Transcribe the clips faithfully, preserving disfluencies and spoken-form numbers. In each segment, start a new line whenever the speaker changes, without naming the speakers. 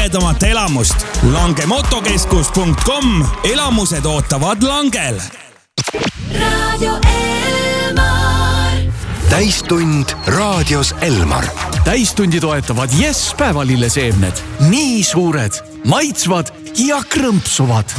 ägedamat elamust. langemotokeskus punkt com. Elamused ootavad Langel.
Raadio Elmar.
Täistund raadios Elmar.
Täistundi toetavad Yes päevalilleseemned. Nii suured, maitsvad ja krõmpsuvad.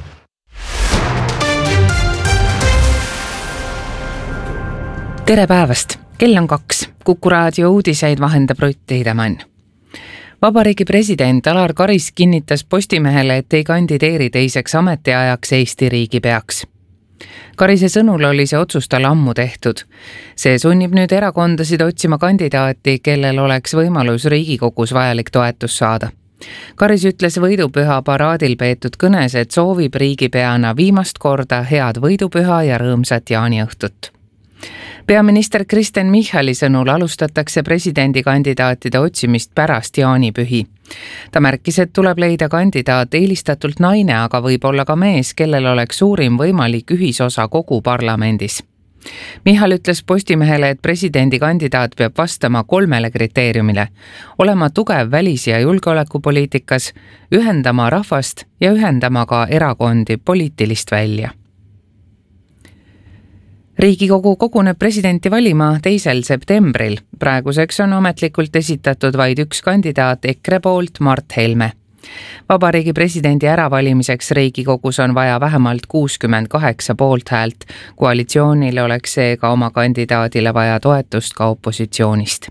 Tere päevast! Kell on kaks. Kuku raadio uudiseid vahendab Rutt Tiidemann. Vabariigi president Alar Karis kinnitas Postimehele, et ei kandideeri teiseks ametiajaks Eesti riigipeaks. Karise sõnul oli see otsus tal ammu tehtud. See sunnib nüüd erakondasid otsima kandidaati, kellel oleks võimalus Riigikogus vajalik toetus saada. Karis ütles võidupüha paraadil peetud kõnes, et soovib riigipeana viimast korda head võidupüha ja rõõmsat jaaniõhtut. Peaminister Kristen Michali sõnul alustatakse presidendikandidaatide otsimist pärast jaanipühi. Ta märkis, et tuleb leida kandidaat eelistatult naine, aga võib olla ka mees, kellel oleks suurim võimalik ühisosa kogu parlamendis. Michal ütles Postimehele, et presidendikandidaat peab vastama kolmele kriteeriumile: olema tugev välis- ja julgeolekupoliitikas, ühendama rahvast ja ühendama ka erakondi poliitilist välja. Riigikogu koguneb presidenti valima teisel septembril. Praeguseks on ametlikult esitatud vaid üks kandidaat EKRE poolt, Mart Helme. Vabariigi presidendi äravalimiseks Riigikogus on vaja vähemalt kuuskümmend kaheksa poolthäält. Koalitsioonil oleks seega oma kandidaadile vaja toetust ka opositsioonist.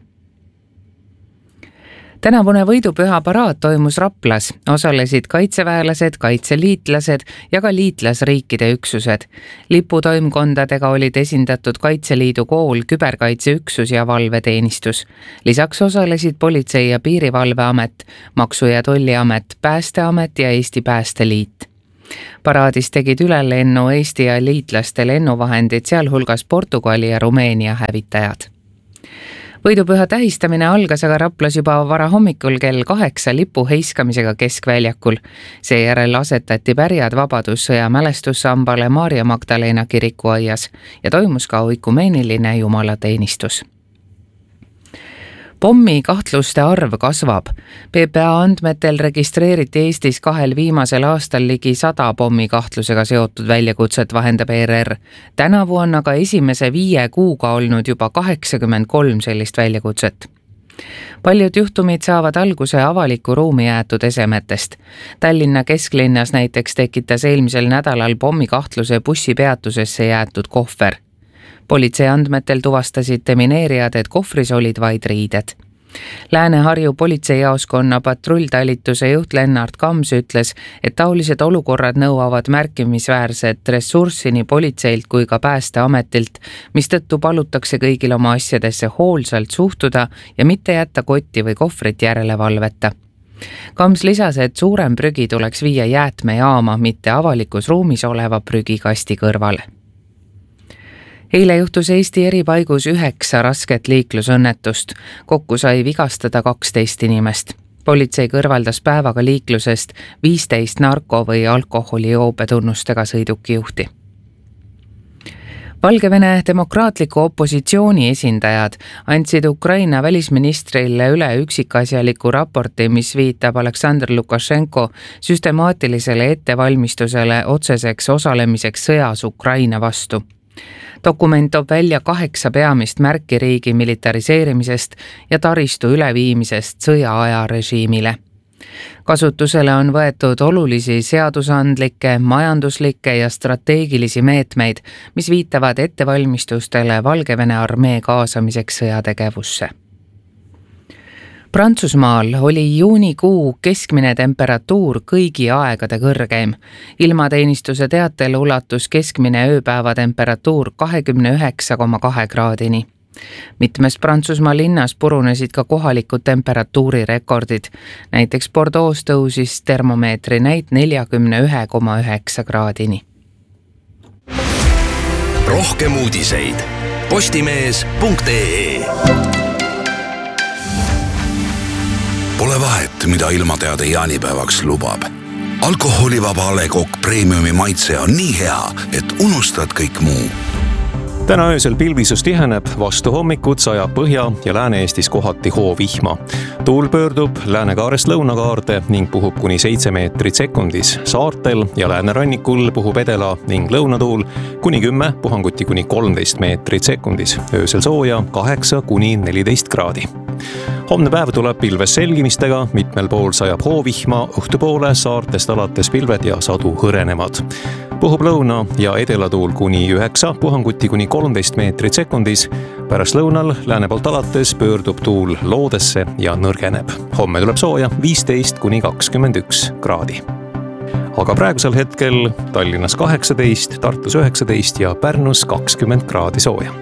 Tänavune võidupüha paraad toimus Raplas. Osalesid kaitseväelased, kaitseliitlased ja ka liitlasriikide üksused. Liputoimkondadega olid esindatud Kaitseliidu kool, küberkaitseüksus ja valveteenistus. Lisaks osalesid Politsei- ja Piirivalveamet, Maksu- ja Tolliamet, Päästeamet ja Eesti Päästeliit. Paraadis tegid ülelennu Eesti ja liitlaste lennuvahendid, sealhulgas Portugali ja Rumeenia hävitajad. Võidupüha tähistamine algas aga Raplas juba vara hommikul kell kaheksa lipu heiskamisega Keskväljakul. Seejärel asetati pärjad Vabadussõja mälestussambale Maarja Magdalena kirikuaias ja toimus ka oikumeeniline jumalateenistus. Pommi kahtluste arv kasvab. P P A andmetel registreeriti Eestis kahel viimasel aastal ligi sada pommi kahtlusega seotud väljakutset, vahendab E R R. Tänavu on aga esimese viie kuuga olnud juba kaheksakümmend kolm sellist väljakutset. Paljud juhtumid saavad alguse avaliku ruumi jäetud esemetest. Tallinna kesklinnas näiteks tekitas eelmisel nädalal pommi kahtluse bussipeatusesse jäetud kohver. Politsei andmetel tuvastasid demineerijad, et kohvris olid vaid riided. Lääne-Harju politseijaoskonna patrulltalituse juht Lennart Kams ütles, et taolised olukorrad nõuavad märkimisväärset ressurssi nii politseilt kui ka Päästeametilt, mistõttu palutakse kõigil oma asjadesse hoolsalt suhtuda ja mitte jätta kotti või kohvrit järelevalveta. Kams lisas, et suurem prügi tuleks viia jäätmejaama, mitte avalikus ruumis oleva prügikasti kõrvale. Eile juhtus Eesti eri paigus üheksa rasket liiklusõnnetust. Kokku sai vigastada kaksteist inimest. Politsei kõrvaldas päevaga liiklusest viisteist narko- või alkoholijoobe tunnustega sõidukijuhti. Valgevene demokraatliku opositsiooni esindajad andsid Ukraina välisministrile üle üksikasjaliku raporti, mis viitab Aleksandr Lukašenko süstemaatilisele ettevalmistusele otseseks osalemiseks sõjas Ukraina vastu. Dokument toob välja kaheksa peamist märki riigi militariseerimisest ja taristu üleviimisest sõjaaja režiimile. Kasutusele on võetud olulisi seadusandlikke, majanduslikke ja strateegilisi meetmeid, mis viitavad ettevalmistustele Valgevene armee kaasamiseks sõjategevusse. Prantsusmaal oli juunikuu keskmine temperatuur kõigi aegade kõrgeim. Ilmateenistuse teatel ulatus keskmine ööpäeva temperatuur kakskümmend üheksa koma kaks kraadini. Mitmes Prantsusmaa linnas purunesid ka kohalikud temperatuurirekordid. Näiteks Bordeaux tõusis termomeetri näit nelikümmend üks koma üheksa kraadini.
Rohkem uudiseid postimees punkt ee. Pole vahet, mida ilmateade jaanipäevaks lubab. Alkoholivaba A Le Coq Premiumi maitse on nii hea, et unustad kõik muu.
täna öösel pilvisus tiheneb, vastu hommikut sajab Põhja- ja Lääne-Eestis kohati hoovihma. Tuul pöördub läänekaarest lõunakaarde ning puhub kuni seitse meetrit sekundis. Saartel ja läänerannikul puhub edela ning lõunatuul kuni kümme, puhanguti kuni kolmteist meetrit sekundis. Öösel sooja kaheksa kuni neliteist kraadi. Homne päev tuleb pilves selgimistega, mitmel pool sajab hoovihma, õhtupoole saartest alates pilved ja sadu hõrenevad. Puhub lõuna ja edelatuul kuni üheksa, puhanguti kuni kolmteist meetrit sekundis. Pärast lõunal lääne poolt alates pöördub tuul loodesse ja nõrgeneb. Homme tuleb sooja viisteist kuni kakskümmend üks kraadi. Aga praegusel hetkel Tallinnas kaheksateist, Tartus üheksateist ja Pärnus kakskümmend kraadi sooja.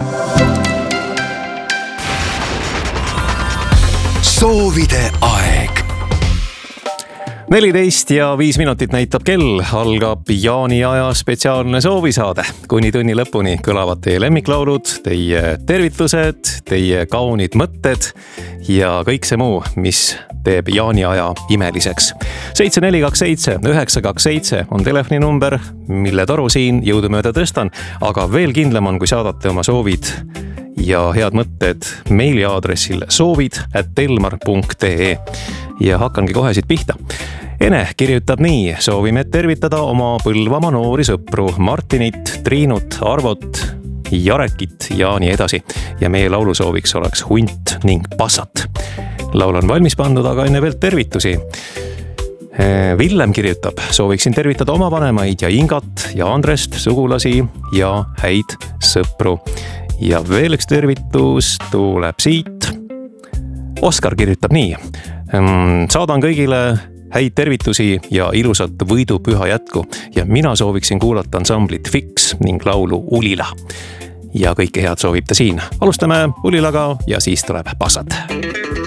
soovide aeg.
neliteist ja viis minutit näitab kell, algab jaaniaja spetsiaalne soovisaade. Kuni tunni lõpuni kõlavad teie lemmiklaulud, teie tervitused, teie kaunid mõtted ja kõik see muu, mis teeb jaaniaja imeliseks. seitse neli kaks seitse üheksa kaks seitse on telefoni number, mille toru siin jõudumööda tõstan, aga veel kindlam on, kui saadate oma soovid ja head mõtted meiliaadressil soovid at elmar punkt ee ja hakkangi kohe siit pihta. Ene kirjutab nii: soovime tervitada oma Põlvamaa noori sõpru Martinit, Triinut, Arvot, Jarekit ja nii edasi. Ja meie laulusooviks oleks Hunt ning Passat. Laul on valmis pandud, aga enne veel tervitusi. Villem kirjutab: sooviksin tervitada oma vanemaid ja Ingat ja Andrest, sugulasi ja häid sõpru. Ja veel üks tervitus tuleb siit. Oskar kirjutab nii: saadan kõigile häid tervitusi ja ilusat võidupüha jätku ja mina sooviksin kuulata ansamblit Fix ning laulu Ulila. Ja kõike head soovib ta siin. Alustame Ulilaga ja siis tuleb Passat.